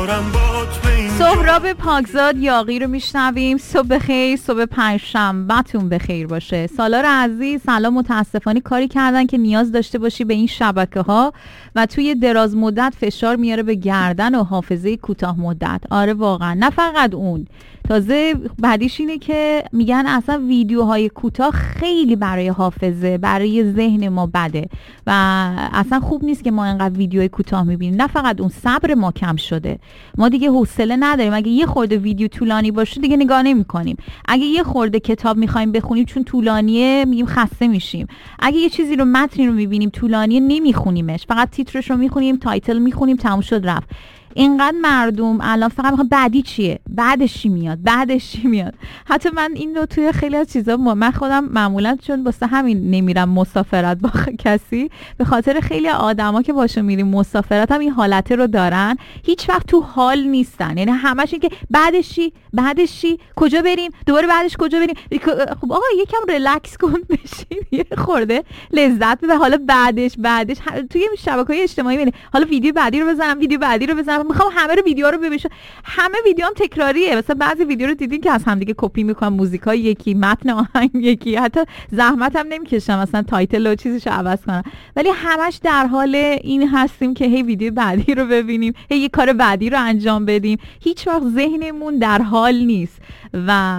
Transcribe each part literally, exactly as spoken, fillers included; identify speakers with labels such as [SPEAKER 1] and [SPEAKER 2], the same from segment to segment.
[SPEAKER 1] سهراب پاکزاد یاغی رو میشنویم. صبح بخیر، صبح پنجشنبه‌تون بخیر باشه. سالار عزیز سلام، متاسفانه کاری کردن که نیاز داشته باشی به این شبکه ها و توی دراز مدت فشار میاره به گردن و حافظه کوتاه مدت. آره واقعا، نه فقط اون، تازه بعدیش اینه که میگن اصلا ویدیوهای کوتاه خیلی برای حافظه، برای ذهن ما بده و اصلا خوب نیست که ما اینقدر ویدیوهای کوتاه میبینیم. نه فقط اون، صبر ما کم شده، ما دیگه حوصله نداریم. اگه یه خورده ویدیو طولانی باشه دیگه نگاه نمی‌کنیم. اگه یه خورده کتاب می‌خوایم بخونیم چون طولانیه میگیم خسته میشیم. اگه یه چیزی رو متنی رو می‌بینیم طولانیه نمی‌خونیمش، فقط تیترش رو می‌خونیم، تایتل می‌خونیم، تموم شد رفت. اینقدر مردم الان فقط میخوان بعدی چیه، بعدش چی میاد، بعدش چی میاد. حتی من این رو توی خیلی از چیزا من خودم معمولا چون واسه همین نمیرم مسافرت با کسی، به خاطر خیلی آدما که باشه میریم مسافرت هم این حالته رو دارن، هیچ وقت تو حال نیستن. یعنی همش این که بعدش چی، بعدش چی، کجا بریم، دوباره بعدش کجا بریم. خب آقا یکم ریلکس کن، بشین یه خورده لذت ببر. حالا بعدش بعدش توی شبکه‌های اجتماعی ببین، حالا ویدیو بعدی رو بزنم، ویدیو بعدی رو بزنم، میخوام همه رو ویدیو رو ببینم. همه ویدیو هم تکراریه. مثلا بعضی ویدیو رو دیدین که از هم دیگه کپی میکنن، موزیکای یکی، متن آهنگ یکی، حتی زحمت هم نمیکشم مثلا تایتل و چیزشو عوض کنم، ولی همش در حال این هستیم که هی ویدیو بعدی رو ببینیم، هی یه کار بعدی رو انجام بدیم. هیچ وقت ذهنمون در حال نیست و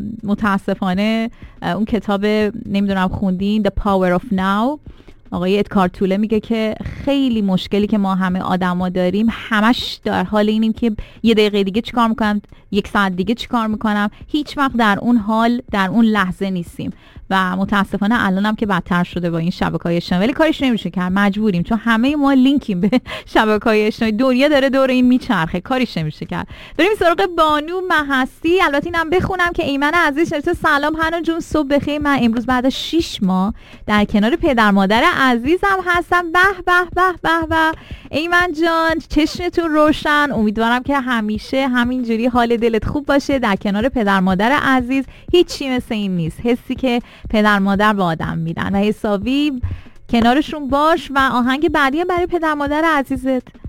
[SPEAKER 1] متاسفانه اون کتاب نمیدونم خوندین The Power of Now، آقای ادکار توله میگه که خیلی مشکلی که ما همه آدما داریم، همش در حال اینیم که یه دقیقه دیگه چیکار میکنم، یک ساعت دیگه چیکار میکنم، هیچ وقت در اون حال، در اون لحظه نیستیم و متاسفانه الانم که بدتر شده با این شبکه‌های اجتماعی، ولی کارش نمیشه کرد، مجبوریم، چون همه ما لینکیم به شبکه‌های اجتماعی، دنیا داره دور این میچرخه، کاریش نمیشه کرد. بریم سراغ بانو محستی. البته اینم بخونم که ایمن عزیز نوشته سلام هنا جون، صبح بخیر. من امروز بعد از شش ماه در کنار پدر مادر عزیزم هستم. به به به به به ایمن جان، چشمتون روشن. امیدوارم که همیشه همینجوری حال دلت خوب باشه در کنار پدر مادر عزیز. هیچی مثل این نیست، حسی که پدر مادر با آدم میدن و حسابی کنارشون باش. و آهنگ بعدی برای پدر مادر عزیزت